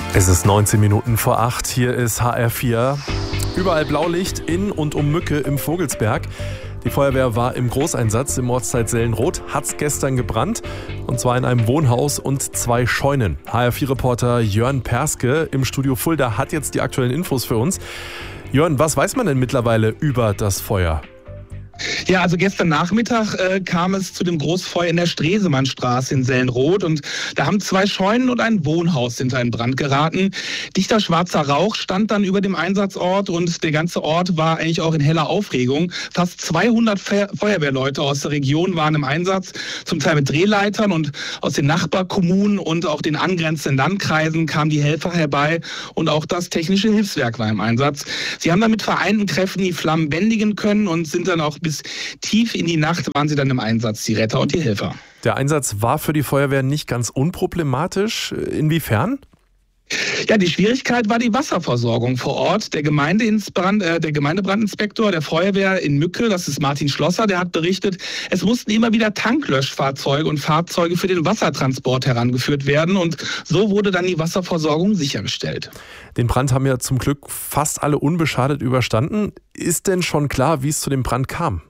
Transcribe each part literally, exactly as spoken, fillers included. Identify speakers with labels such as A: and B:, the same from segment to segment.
A: Es ist neunzehn Minuten vor acht, hier ist H R vier. Überall Blaulicht in und um Mücke im Vogelsberg. Die Feuerwehr war im Großeinsatz im Ortsteil Sellenroth, hat's gestern gebrannt. Und zwar in einem Wohnhaus und zwei Scheunen. H R vier Reporter Jörn Perske im Studio Fulda hat jetzt die aktuellen Infos für uns. Jörn, was weiß man denn mittlerweile über das Feuer?
B: Ja, also gestern Nachmittag äh, kam es zu dem Großfeuer in der Stresemannstraße in Sellenroth und da haben zwei Scheunen und ein Wohnhaus hinter einen Brand geraten. Dichter schwarzer Rauch stand dann über dem Einsatzort und der ganze Ort war eigentlich auch in heller Aufregung. Fast zweihundert Fe- Feuerwehrleute aus der Region waren im Einsatz, zum Teil mit Drehleitern, und aus den Nachbarkommunen und auch den angrenzenden Landkreisen kamen die Helfer herbei und auch das Technische Hilfswerk war im Einsatz. Sie haben dann mit vereinten Kräften die Flammen bändigen können und sind dann auch bis tief in die Nacht waren sie dann im Einsatz, die Retter und die Helfer.
A: Der Einsatz war für die Feuerwehr nicht ganz unproblematisch. Inwiefern?
B: Ja, die Schwierigkeit war die Wasserversorgung vor Ort. Der, Gemeindebrand, äh, der Gemeindebrandinspektor der Feuerwehr in Mücke, das ist Martin Schlosser, der hat berichtet, es mussten immer wieder Tanklöschfahrzeuge und Fahrzeuge für den Wassertransport herangeführt werden, und so wurde dann die Wasserversorgung sichergestellt.
A: Den Brand haben ja zum Glück fast alle unbeschadet überstanden. Ist denn schon klar, wie es zu dem Brand kam?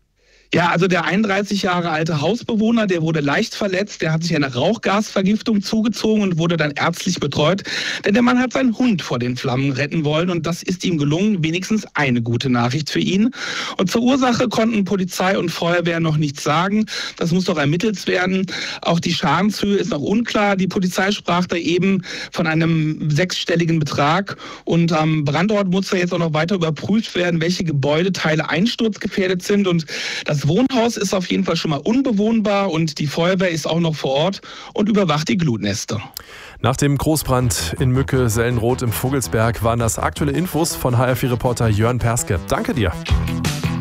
B: Ja, also der einunddreißig Jahre alte Hausbewohner, der wurde leicht verletzt, der hat sich eine Rauchgasvergiftung zugezogen und wurde dann ärztlich betreut, denn der Mann hat seinen Hund vor den Flammen retten wollen und das ist ihm gelungen, wenigstens eine gute Nachricht für ihn. Und zur Ursache konnten Polizei und Feuerwehr noch nichts sagen, das muss noch ermittelt werden. Auch die Schadenshöhe ist noch unklar, die Polizei sprach da eben von einem sechsstelligen Betrag und am Brandort muss da jetzt auch noch weiter überprüft werden, welche Gebäudeteile einsturzgefährdet sind, und das Das Wohnhaus ist auf jeden Fall schon mal unbewohnbar und die Feuerwehr ist auch noch vor Ort und überwacht die Glutnester.
A: Nach dem Großbrand in Mücke, Sellenroth im Vogelsberg waren das aktuelle Infos von H R vier Reporter Jörn Perske. Danke dir.